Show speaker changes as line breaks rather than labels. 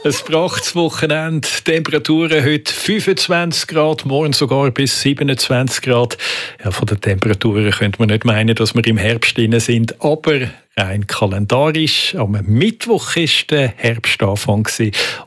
Ein brachtes Wochenende. Temperaturen heute 25 Grad, morgen sogar bis 27 Grad. Ja, von den Temperaturen könnte man nicht meinen, dass wir im Herbst drin sind, aber rein kalendarisch. Am Mittwoch war der Herbstanfang